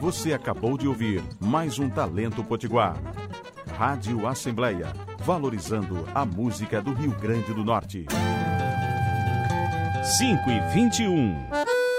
Você acabou de ouvir mais um Talento Potiguar. Rádio Assembleia, valorizando a música do Rio Grande do Norte. 5h21.